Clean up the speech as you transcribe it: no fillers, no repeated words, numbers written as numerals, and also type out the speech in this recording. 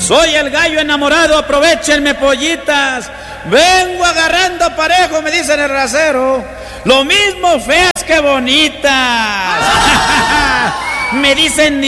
Soy el gallo enamorado, aprovechenme, pollitas. Vengo agarrando parejo, me dicen el rasero. Lo mismo feas que bonitas. Me dicen